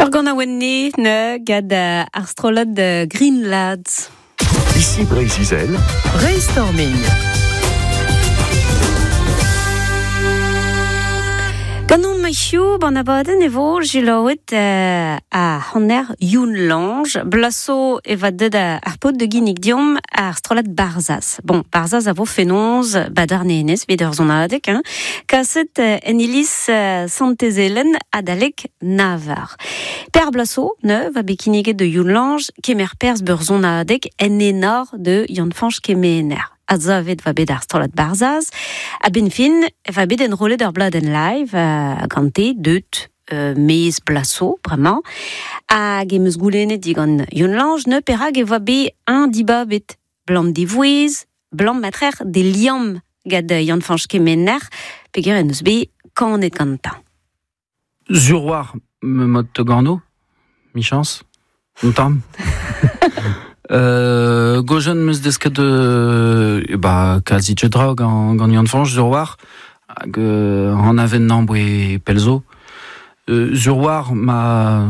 Ur gant a oenne ne gad ar strolad Green Lads. Ici Brésil. Brainstorming. Ganon maïchou, ban abaden evo, jiloet a hanner youn lange, blasso evadet ar pot de ginig diom ar strolat Barzaz. Bon, Barzaz a vo fenonz badar neenez, veder zon adek, kaset en ilis santezelen adalek navar. Per blasso, ne, va bekiniget de youn lange, kemer pers beur zon adek en enor de yon fanch kemener. Azavet va bet ar strolat Barzaz, a ben fin, va bet en rolet ur blad en live, gante, deut, mez blasso, bremañ, hag emeus goulennet digan yon lange, ne perag e va bet un diba bet blam divouez, blam matrer de liam gad yon fanch kemenner, peger en eus bet kanet gantan. Zuroar me mod te gano, mi chans, ntam. Gojen meus desket kazi tchedra gant yon fanch Zuroar, hag an aven nan boe pelzo. Zuroar ma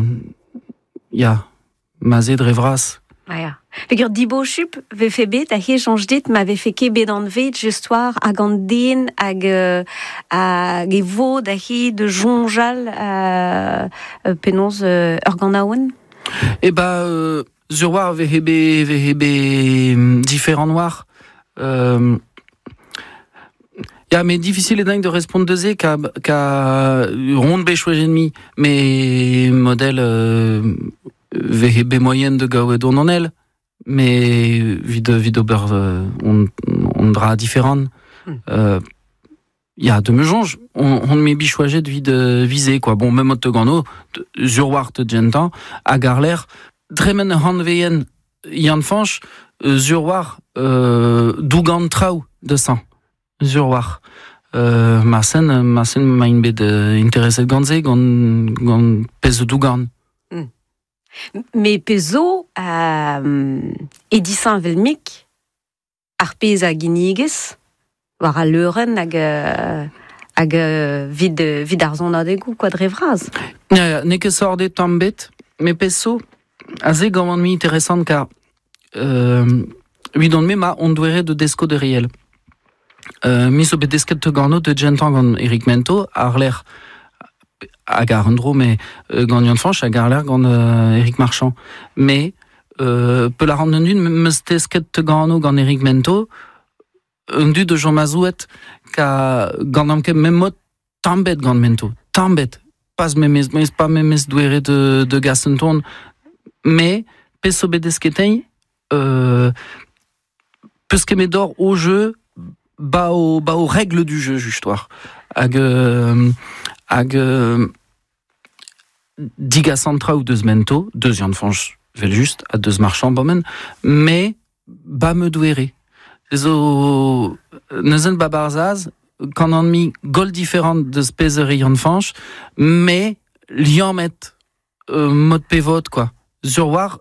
zed revras. Ja. Peger dibo chup ve fe bet a he chanj dit ma ve fe ket bet an vet justoir hag an den hag e vo da he de jonjal penons ur gant aouen. Zuroar ve hebe différent noir. Mais difficile et dingue de répondre de zé qu'à ronde bé chouet ennemi, mais modèle VHB moyenne de gaou et dononel, mais vide ober on dra différent. De me jonge, on met bichouaget de vide visé quoi. Bon même te gano, Zuroar te gentan, à Garler, dremen hanveyen yan fanch, Zuroar dougan trau de sang. Zuroar. Marsen ma in bet interesset gantze gant pezo dougan. Me pezo edisan velmik ar pez a ginigez war a leuren hag vid ar zon adegou quadre vraz. Ne ket sordet tambet, me pezo a ze gant mi interessant car vidon me ma on douere de desko de riel. Mis o bet desket te gano de gentan gant Eric Mento, ar l'air hag ar andro, mais gant yon fanch hag ar l'air gant Eric Marchand. Mais, peu la rand d'un meus desket te gano gant Eric Mento, un du de Jean Mazouet, ka gant amke memot tambet gant Mento. Tambet. Pas pas memez douere de gasenton, mais, pes o bet desketei, peus ket medor au jeu, ba aux règles du jeu justoir hag diga centra ou deus mento deus yon fanch vel just a deus marchand bomen mais ba me douere zo neuzen ba Barzaz quand on mi gol différent de spezer yon fanch mais liam met mod pevot quoi Zuroar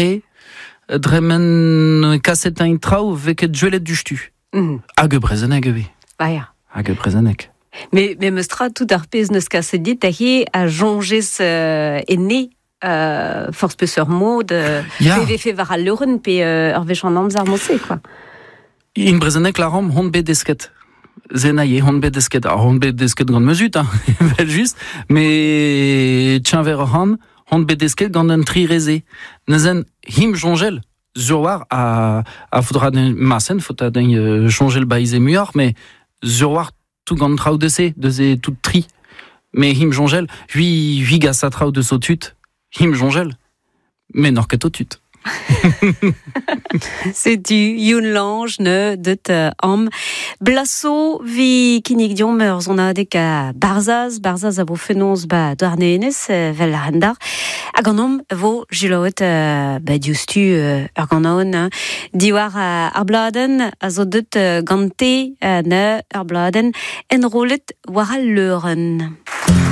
dremen kasetain trau veket juelet du stu. Hag brezenek ebe. Hag brezenek. Mais meustra tout ar pez neus kaset dit a he a jonges enne force peus ur mod ve fe var a leuren pe ur vech an amz ar mose quoi. In brezenek la ram hon bet desket. Zenaie hon bet desket. Hon bet desket gant meuzut, vel just, mais tiens ver hon bet desket gant un tri reze. Neuzen him jongel. Zuroar a faudra masen, faut a changer le baïsé muar, mais Zuroar tout gant trau de ze tout tri. Mais him jongel, hui gasa trau de sotut, him jongel, mais nor ket tut. C'est du youn lange ne deut am blasso vi kinig diom meur zon adek a Barzaz a vo fenonz ba darneenez vel la rendar hag an om vo jiloet diustu ur gant aon diwar ar bladen a zo deut gante ne ur bladen en rolet war al leuren.